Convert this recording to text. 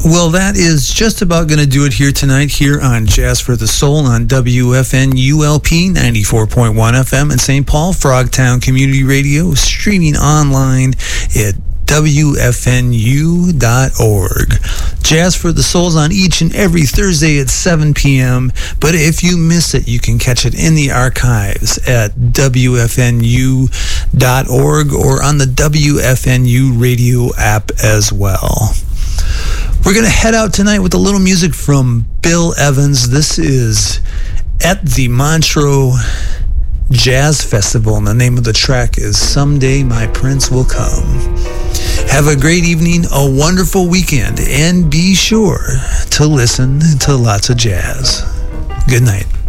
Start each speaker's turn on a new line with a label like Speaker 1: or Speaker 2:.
Speaker 1: Well, that is just about going to do it here tonight here on Jazz for the Soul on WFNULP 94.1 FM in St. Paul, Frogtown Community Radio, streaming online at WFNU.org. Jazz for the Soul's on each and every Thursday at 7 p.m., but if you miss it, you can catch it in the archives at WFNU.org or on the WFNU radio app as well. We're going to head out tonight with a little music from Bill Evans. This is at the Montreux Jazz Festival, and the name of the track is Someday My Prince Will Come. Have a great evening, a wonderful weekend, and be sure to listen to lots of jazz. Good night.